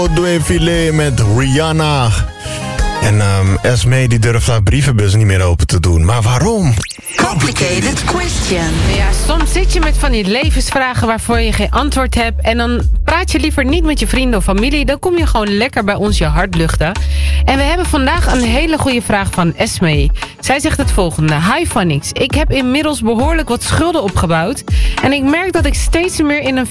Due Filet met Rihanna. En Esme die durft haar brievenbus niet meer open te doen. Maar waarom? Complicated question. Ja, soms zit je met van die levensvragen waarvoor je geen antwoord hebt. En dan praat je liever niet met je vrienden of familie. Dan kom je gewoon lekker bij ons je hart luchten. En we hebben vandaag een hele goede vraag van Esme. Zij zegt het volgende. Hi Phonix, ik heb inmiddels behoorlijk wat schulden opgebouwd. En ik merk dat ik steeds meer in een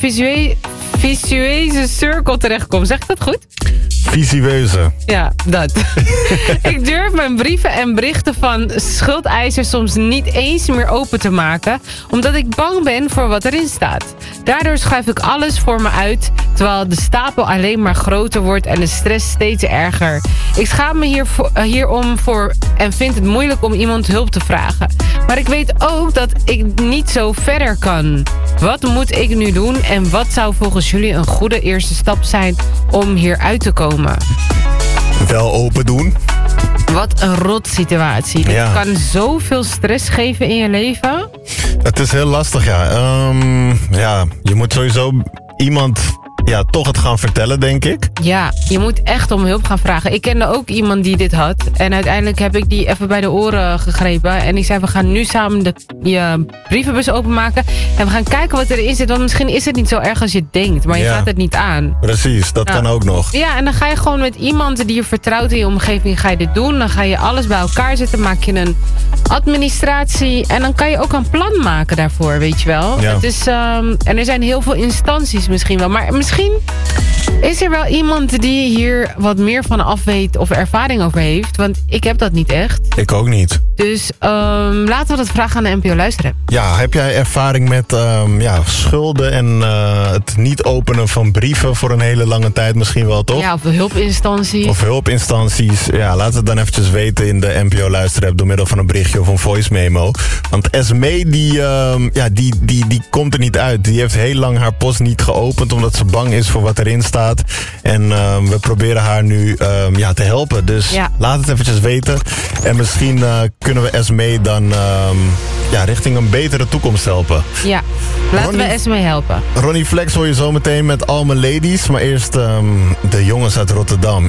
visueuze cirkel terechtkom. Zeg ik dat goed? Visueuze. Ja, dat. Ik durf mijn brieven en berichten van schuldeisers soms niet eens meer open te maken, omdat ik bang ben voor wat erin staat. Daardoor schuif ik alles voor me uit, terwijl de stapel alleen maar groter wordt en de stress steeds erger. Ik schaam me hierom voor en vind het moeilijk om iemand hulp te vragen. Maar ik weet ook dat ik niet zo verder kan. Wat moet ik nu doen en wat zou volgens jullie een goede eerste stap zijn om hier uit te komen? Wel open doen. Wat een rot situatie. Dit Ja. kan zoveel stress geven in je leven. Het is heel lastig, ja. Ja, je moet sowieso iemand toch het gaan vertellen, denk ik. Ja, je moet echt om hulp gaan vragen. Ik kende ook iemand die dit had. En uiteindelijk heb ik die even bij de oren gegrepen. En ik zei, we gaan nu samen je brievenbus openmaken. En we gaan kijken wat erin zit. Want misschien is het niet zo erg als je denkt. Maar je gaat het niet aan. Precies, dat kan ook nog. Ja, en dan ga je gewoon met iemand die je vertrouwt in je omgeving, ga je dit doen. Dan ga je alles bij elkaar zetten. Maak je een administratie. En dan kan je ook een plan maken daarvoor, weet je wel. Ja. Het is, en er zijn heel veel instanties misschien wel. Maar misschien is er wel iemand die hier wat meer van af weet of ervaring over heeft. Want ik heb dat niet echt. Ik ook niet. Dus laten we dat vragen aan de NPO Luisteren. Ja, heb jij ervaring met schulden en het niet openen van brieven voor een hele lange tijd misschien wel, toch? Ja, of hulpinstanties. Of hulpinstanties. Ja, laat het dan eventjes weten in de NPO Luisterapp door middel van een berichtje of een voice memo. Want Esme, die komt er niet uit. Die heeft heel lang haar post niet geopend omdat ze bang is voor wat erin staat. En we proberen haar nu te helpen. Dus laat het eventjes weten. En misschien kunnen we Esme dan richting een betere toekomst helpen. Ja, laten we Esme helpen. Ronnie Flex hoor je zo meteen met All My Ladies. Maar eerst de jongens uit Rotterdam.